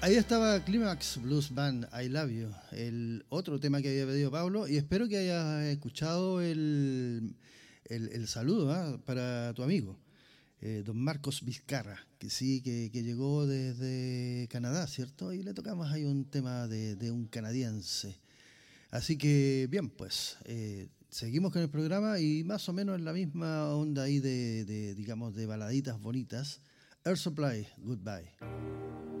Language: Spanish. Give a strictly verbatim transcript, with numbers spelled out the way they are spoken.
Ahí estaba Climax Blues Band, I Love You, el otro tema que había pedido Pablo, y espero que hayas escuchado el, el, el saludo ¿eh? para tu amigo, eh, don Marcos Vizcarra, que sí, que, que llegó desde Canadá, ¿cierto? Y le tocamos ahí un tema de, de un canadiense. Así que, bien, pues, eh, seguimos con el programa y más o menos en la misma onda ahí de, de digamos, de baladitas bonitas. Air Supply, Goodbye.